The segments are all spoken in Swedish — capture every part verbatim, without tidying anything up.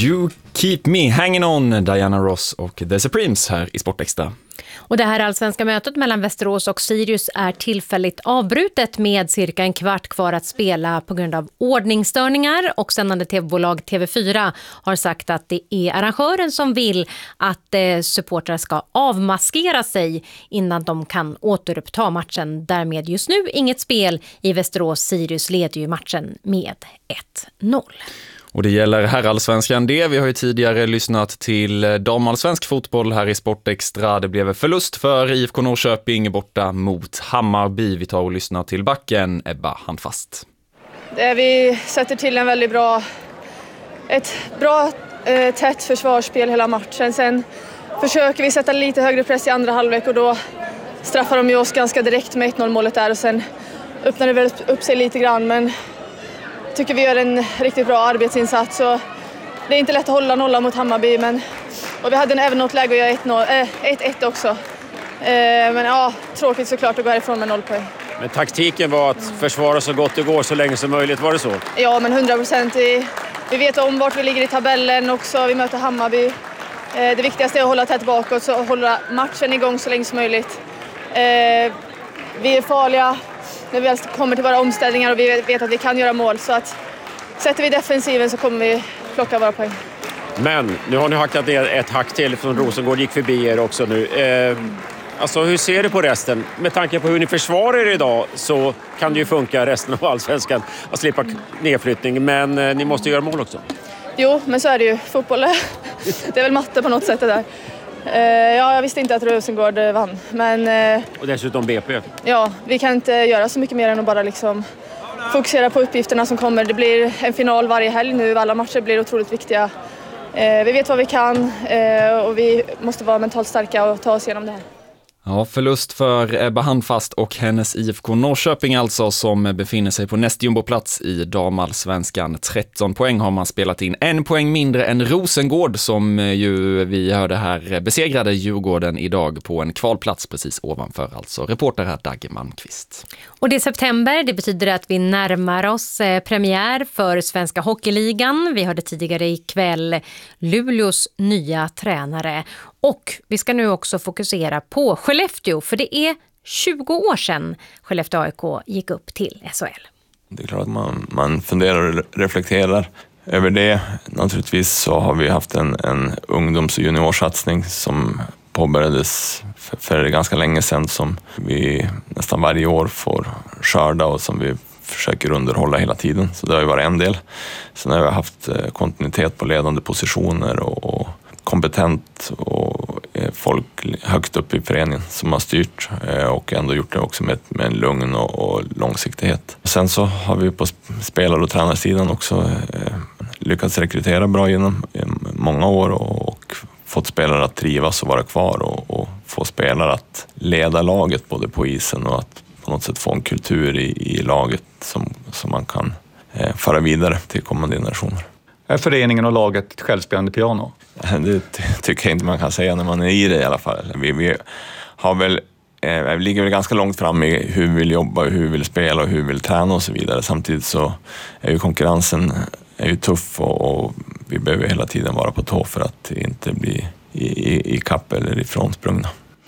You Keep Me Hanging On, Diana Ross och The Supremes här i Sportextra. Och det här allsvenska mötet mellan Västerås och Sirius är tillfälligt avbrutet med cirka en kvart kvar att spela på grund av ordningsstörningar, och sändande tv-bolag T V fyra har sagt att det är arrangören som vill att eh, supportrar ska avmaskera sig innan de kan återuppta matchen. Därmed just nu inget spel i Västerås. Sirius leder ju matchen med ett noll. Och det gäller herrallsvenskan det. Vi har ju tidigare lyssnat till damallsvensk fotboll här i Sportextra. Det blev förlust för I F K Norrköping borta mot Hammarby. Vi tar och lyssnar till backen Ebba Handfast. Vi sätter till en väldigt bra, ett bra eh, tätt försvarsspel hela matchen. Sen försöker vi sätta lite högre press i andra halvlek och då straffar de ju oss ganska direkt med ett noll målet där. Och sen öppnar det väl upp sig lite grann, men tycker vi gör en riktigt bra arbetsinsats. Så det är inte lätt att hålla nolla mot Hammarby, men och vi hade även något läge att göra ett noll, äh, ett ett också. Eh, men ja, tråkigt såklart att gå härifrån med noll poäng. Men taktiken var att försvara så gott det går så länge som möjligt, var det så? Ja, men hundra procent. Vi, vi vet om vart vi ligger i tabellen också. Vi möter Hammarby. Eh, det viktigaste är att hålla tätt bakåt och hålla matchen igång så länge som möjligt. Eh, vi är farliga när vi kommer till våra omställningar och vi vet att vi kan göra mål. Så att sätter vi defensiven så kommer vi plocka våra poäng. Men nu har ni hackat ner ett hack till från Rosengård, gick förbi er också nu. Eh, alltså hur ser du på resten? Med tanke på hur ni försvarar er idag så kan det ju funka resten av allsvenskan att slippa nedflyttning. Men eh, ni måste göra mål också. Jo, men så är det ju. Fotboll, det är väl matte på något sätt det där. Uh, ja, jag visste inte att Rosengård uh, vann. Men, uh, och dessutom B P. Ja, vi kan inte göra så mycket mer än att bara liksom fokusera på uppgifterna som kommer. Det blir en final varje helg nu. Alla matcher blir otroligt viktiga. Uh, vi vet vad vi kan uh, och vi måste vara mentalt starka och ta oss igenom det här. Ja, förlust för Ebba Handfast och hennes I F K Norrköping alltså, som befinner sig på näst jumboplats i damallsvenskan. tretton poäng har man spelat in. En poäng mindre än Rosengård som ju vi hörde här besegrade Djurgården idag på en kvalplats precis ovanför. Alltså reporter här Dagge Malmqvist. Och det är september, det betyder att vi närmar oss premiär för Svenska Hockeyligan. Vi hörde tidigare ikväll Luleås nya tränare. Och vi ska nu också fokusera på Skellefteå, för det är tjugo år sedan Skellefteå A I K gick upp till S H L. Det är klart att man, man funderar och reflekterar över det. Naturligtvis så har vi haft en, en ungdoms- och juniorsatsning som påbörjades för, för ganska länge sedan, som vi nästan varje år får skörda och som vi försöker underhålla hela tiden. Så det har ju varit en del. Sen har vi haft kontinuitet på ledande positioner och, och kompetent och folk högt upp i föreningen som har styrt och ändå gjort det också med, med en lugn och, och långsiktighet. Sen så har vi på spelar- och tränarsidan också lyckats rekrytera bra genom många år och fått spelare att trivas och vara kvar och, och få spelare att leda laget både på isen och att på något sätt få en kultur i, i laget som, som man kan eh, föra vidare till kommande generationer. Är föreningen och laget ett självspelande piano? Det ty- tycker jag inte man kan säga när man är i det i alla fall. Vi, vi har väl, eh, vi ligger väl ganska långt fram i hur vi vill jobba, hur vi vill spela och hur vi vill träna och så vidare. Samtidigt så är ju konkurrensen är ju tuff och, och vi behöver hela tiden vara på tå för att inte bli i, i, i kapp eller ifrån sprungna.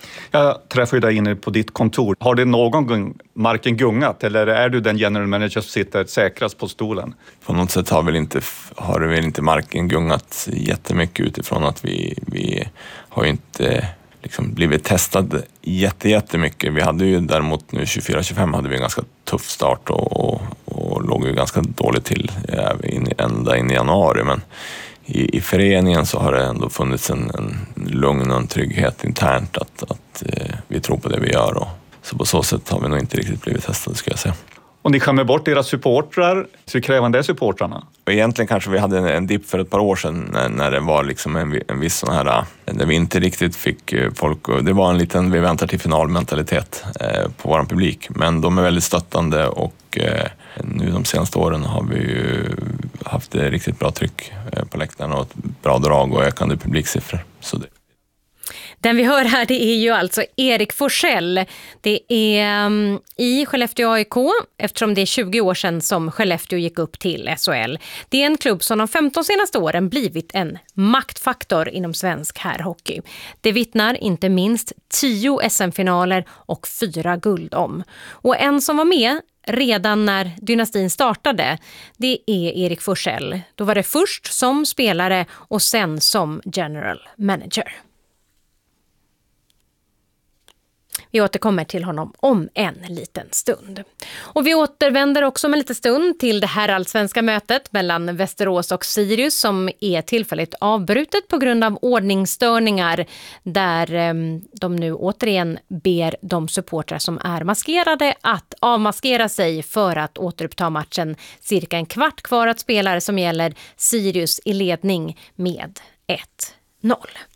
Jag träffade dig inne på ditt kontor. Har det någon gång marken gungat eller är du den general manager som sitter säkrast på stolen? På något sätt har, väl inte, har väl inte marken gungat jättemycket utifrån att vi, vi har ju inte liksom blivit testad jätte, jättemycket. Vi hade ju däremot nu tjugofyra tjugofem hade vi en ganska tuff start och, och, och låg ju ganska dåligt till in, ända in i januari, men I, i föreningen så har det ändå funnits en, en lugn och en trygghet internt att, att eh, vi tror på det vi gör. Och, så på så sätt har vi nog inte riktigt blivit testade, skulle jag säga. Och ni skämmer bort era supportrar, så krävande är supportrarna? Och egentligen kanske vi hade en, en dipp för ett par år sedan när, när det var liksom en, en viss sån här, där vi inte riktigt fick folk, det var en liten vi väntar till finalmentalitet eh, på vår publik. Men de är väldigt stöttande och eh, nu de senaste åren har vi ju haft det riktigt bra tryck eh, på läktarna och ett bra drag och ökande publiksiffror. Så det. Den vi hör här, det är ju alltså Erik Forsell. Det är um, i Skellefteå A I K, eftersom det är tjugo år sedan som Skellefteå gick upp till S H L. Det är en klubb som de femton senaste åren blivit en maktfaktor inom svensk herrhockey. Det vittnar inte minst tio S M-finaler och fyra guld om. Och en som var med redan när dynastin startade, det är Erik Forsell. Då var det först som spelare och sen som general manager. Vi återkommer till honom om en liten stund. Och vi återvänder också om en liten stund till det här allsvenska mötet mellan Västerås och Sirius som är tillfälligt avbrutet på grund av ordningsstörningar, där eh, de nu återigen ber de supportrar som är maskerade att avmaskera sig för att återuppta matchen. Cirka en kvart kvar att spela, som gäller Sirius i ledning med ett noll.